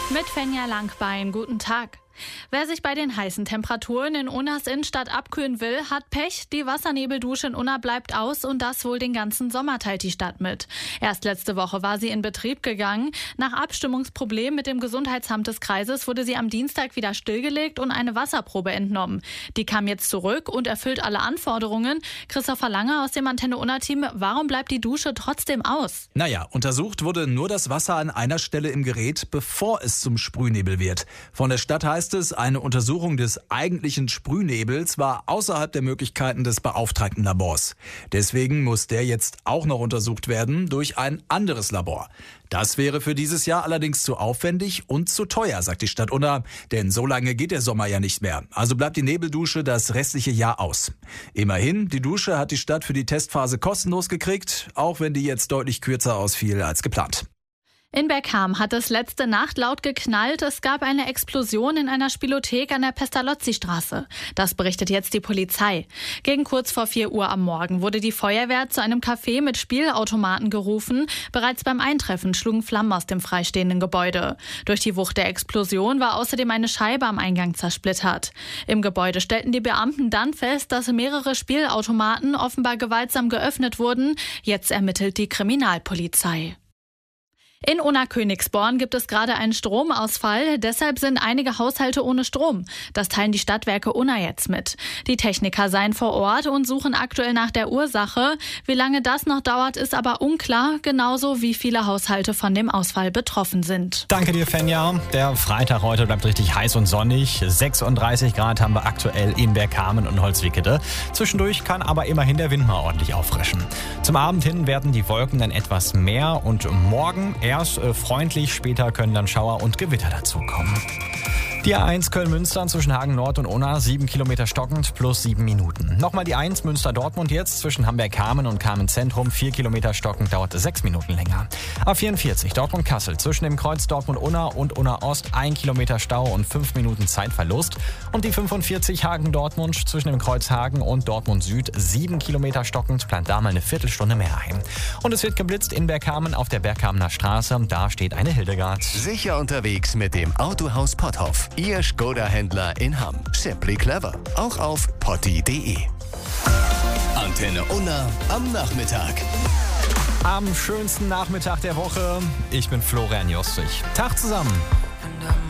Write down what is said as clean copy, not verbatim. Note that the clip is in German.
Mit Fenja Langbein, guten Tag. Wer sich bei den heißen Temperaturen in Unnas Innenstadt abkühlen will, hat Pech. Die Wassernebeldusche in Unna bleibt aus und das wohl den ganzen Sommer teilt die Stadt mit. Erst letzte Woche war sie in Betrieb gegangen. Nach Abstimmungsproblemen mit dem Gesundheitsamt des Kreises wurde sie am Dienstag wieder stillgelegt und eine Wasserprobe entnommen. Die kam jetzt zurück und erfüllt alle Anforderungen. Christopher Lange aus dem Antenne Unna-Team, warum bleibt die Dusche trotzdem aus? Naja, untersucht wurde nur das Wasser an einer Stelle im Gerät, bevor es zum Sprühnebel wird. Von der Stadt heißt es, eine Untersuchung des eigentlichen Sprühnebels war außerhalb der Möglichkeiten des beauftragten Labors. Deswegen muss der jetzt auch noch untersucht werden durch ein anderes Labor. Das wäre für dieses Jahr allerdings zu aufwendig und zu teuer, sagt die Stadt Unna, denn so lange geht der Sommer ja nicht mehr. Also bleibt die Nebeldusche das restliche Jahr aus. Immerhin, die Dusche hat die Stadt für die Testphase kostenlos gekriegt, auch wenn die jetzt deutlich kürzer ausfiel als geplant. In Bergham hat es letzte Nacht laut geknallt. Es gab eine Explosion in einer Spielothek an der Pestalozzi-Straße. Das berichtet jetzt die Polizei. Gegen kurz vor 4 Uhr am Morgen wurde die Feuerwehr zu einem Café mit Spielautomaten gerufen. Bereits beim Eintreffen schlugen Flammen aus dem freistehenden Gebäude. Durch die Wucht der Explosion war außerdem eine Scheibe am Eingang zersplittert. Im Gebäude stellten die Beamten dann fest, dass mehrere Spielautomaten offenbar gewaltsam geöffnet wurden. Jetzt ermittelt die Kriminalpolizei. In Unna-Königsborn gibt es gerade einen Stromausfall, deshalb sind einige Haushalte ohne Strom. Das teilen die Stadtwerke Unna jetzt mit. Die Techniker seien vor Ort und suchen aktuell nach der Ursache. Wie lange das noch dauert, ist aber unklar, genauso wie viele Haushalte von dem Ausfall betroffen sind. Danke dir, Fenja. Der Freitag heute bleibt richtig heiß und sonnig. 36 Grad haben wir aktuell in Bergkamen und Holzwickede. Zwischendurch kann aber immerhin der Wind mal ordentlich auffrischen. Zum Abend hin werden die Wolken dann etwas mehr und morgen erst freundlich, später können dann Schauer und Gewitter dazukommen. Die A1 Köln-Münster zwischen Hagen-Nord und Unna, 7 Kilometer stockend plus 7 Minuten. Nochmal die 1 Münster-Dortmund jetzt zwischen Hamburg-Kamen und Kamen-Zentrum, 4 Kilometer stockend, dauert 6 Minuten länger. A44 Dortmund-Kassel zwischen dem Kreuz Dortmund-Unna und Unna-Ost, 1 Kilometer Stau und 5 Minuten Zeitverlust. Und die 45 Hagen-Dortmund zwischen dem Kreuz Hagen und Dortmund-Süd, 7 Kilometer stockend, plant da mal eine Viertelstunde mehr ein. Und es wird geblitzt in Bergkamen auf der Berghamener Straße, da steht eine Hildegard. Sicher unterwegs mit dem Autohaus Potthoff. Ihr Skoda-Händler in Hamm. Simply clever. Auch auf potti.de. Antenne Unna am Nachmittag. Am schönsten Nachmittag der Woche. Ich bin Florian Jostig. Tag zusammen.